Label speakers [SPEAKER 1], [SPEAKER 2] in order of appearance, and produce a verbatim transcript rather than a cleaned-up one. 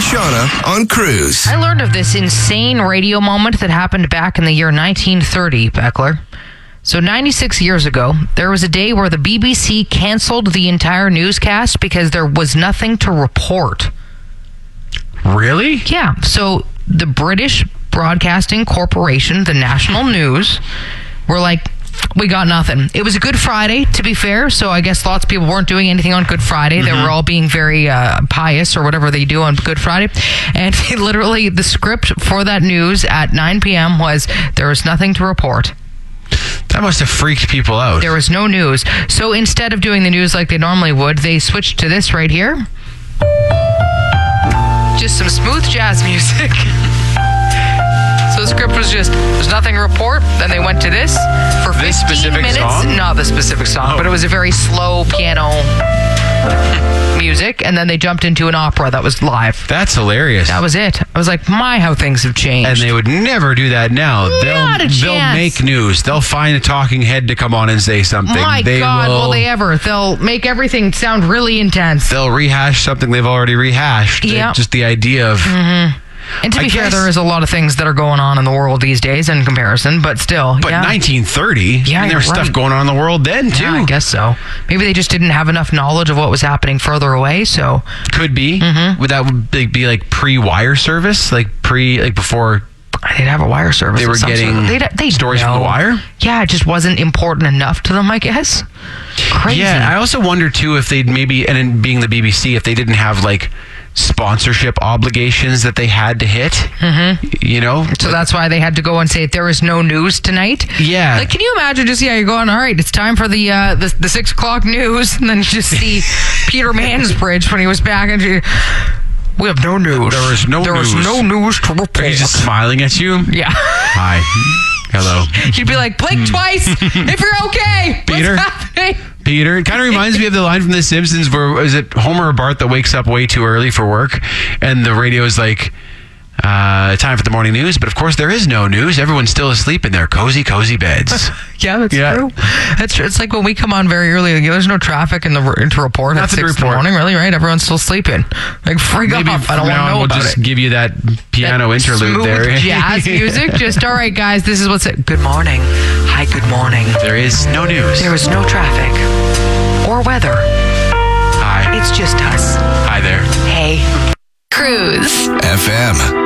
[SPEAKER 1] Shauna on Cruise.
[SPEAKER 2] I learned of this insane radio moment that happened back in the year nineteen thirty, Beckler. So ninety-six years ago, there was a day where the B B C canceled the entire newscast because there was nothing to report.
[SPEAKER 3] Really?
[SPEAKER 2] Yeah. So the British Broadcasting Corporation, the national news, were like, we got nothing. It was a Good Friday, to be fair, so I guess lots of people weren't doing anything on Good Friday. Mm-hmm. They were all being very uh, pious or whatever they do on Good Friday. And they literally, the script for that news at nine p.m. was, there was nothing to report.
[SPEAKER 3] That must have freaked people out.
[SPEAKER 2] There was no news. So instead of doing the news like they normally would, they switched to this right here. Just some smooth jazz music. So the script was just, there's nothing to report. Then they went to this for fifteen
[SPEAKER 3] this specific
[SPEAKER 2] minutes.
[SPEAKER 3] Song?
[SPEAKER 2] Not the specific song,
[SPEAKER 3] oh.
[SPEAKER 2] but it was a very slow piano music. And then they jumped into an opera that was live.
[SPEAKER 3] That's hilarious.
[SPEAKER 2] That was it. I was like, my, how things have changed.
[SPEAKER 3] And they would never do that now.
[SPEAKER 2] Not
[SPEAKER 3] they'll,
[SPEAKER 2] a chance.
[SPEAKER 3] They'll make news. They'll find a talking head to come on and say something.
[SPEAKER 2] My
[SPEAKER 3] they
[SPEAKER 2] God,
[SPEAKER 3] will,
[SPEAKER 2] will they ever? They'll make everything sound really intense.
[SPEAKER 3] They'll rehash something they've already rehashed.
[SPEAKER 2] Yeah.
[SPEAKER 3] Just the idea of...
[SPEAKER 2] Mm-hmm. And to be
[SPEAKER 3] I
[SPEAKER 2] fair,
[SPEAKER 3] guess,
[SPEAKER 2] there is a lot of things that are going on in the world these days in comparison, but still.
[SPEAKER 3] But
[SPEAKER 2] yeah.
[SPEAKER 3] nineteen thirty,
[SPEAKER 2] yeah,
[SPEAKER 3] and there was
[SPEAKER 2] right.
[SPEAKER 3] stuff going on in the world then, too.
[SPEAKER 2] Yeah, I guess so. Maybe they just didn't have enough knowledge of what was happening further away, so.
[SPEAKER 3] Could be.
[SPEAKER 2] Mm-hmm.
[SPEAKER 3] Would that would be, be like pre-wire service? Like pre, like before...
[SPEAKER 2] They'd have a wire service.
[SPEAKER 3] They were getting
[SPEAKER 2] sort of, they'd, they'd
[SPEAKER 3] stories
[SPEAKER 2] know.
[SPEAKER 3] from the wire?
[SPEAKER 2] Yeah, it just wasn't important enough to them, I guess. Crazy.
[SPEAKER 3] Yeah, I also wonder, too, if they'd maybe, and in being the B B C, if they didn't have, like, sponsorship obligations that they had to hit. Mm-hmm. You know?
[SPEAKER 2] So that's why they had to go and say, there is no news tonight?
[SPEAKER 3] Yeah.
[SPEAKER 2] Like, can you imagine just, yeah, you're going, all right, it's time for the uh, the, the six o'clock news, and then you just see Peter Mansbridge when he was back, and you... We have no news.
[SPEAKER 3] There is no
[SPEAKER 2] there
[SPEAKER 3] news.
[SPEAKER 2] There is no news to report.
[SPEAKER 3] He's just smiling at you?
[SPEAKER 2] Yeah.
[SPEAKER 3] Hi. Hello.
[SPEAKER 2] You'd be like, blink twice if you're okay.
[SPEAKER 3] Peter?
[SPEAKER 2] What's happening?
[SPEAKER 3] Peter. It kind of reminds me of the line from The Simpsons where, is it Homer or Bart that wakes up way too early for work? And the radio is like, uh, time for the morning news. But of course, there is no news. Everyone's still asleep in their cozy, cozy beds.
[SPEAKER 2] Yeah, that's
[SPEAKER 3] Yeah.
[SPEAKER 2] true. That's true. It's like when we come on very early, like, there's no traffic in the to report
[SPEAKER 3] Nothing
[SPEAKER 2] at
[SPEAKER 3] to
[SPEAKER 2] six in the
[SPEAKER 3] report.
[SPEAKER 2] morning, really, right? Everyone's still sleeping. Like, freak
[SPEAKER 3] Maybe
[SPEAKER 2] off. I
[SPEAKER 3] from
[SPEAKER 2] don't want
[SPEAKER 3] now
[SPEAKER 2] to
[SPEAKER 3] on
[SPEAKER 2] know
[SPEAKER 3] we'll
[SPEAKER 2] about
[SPEAKER 3] just
[SPEAKER 2] it.
[SPEAKER 3] give you that piano
[SPEAKER 2] That
[SPEAKER 3] interlude
[SPEAKER 2] smooth
[SPEAKER 3] there.
[SPEAKER 2] jazz music. Just, all right, guys, this is what's it. Good morning. Hi, good morning.
[SPEAKER 3] There is no news.
[SPEAKER 2] There is no traffic or weather.
[SPEAKER 3] Hi.
[SPEAKER 2] It's just us.
[SPEAKER 3] Hi there.
[SPEAKER 2] Hey.
[SPEAKER 4] Cruise.
[SPEAKER 1] F M.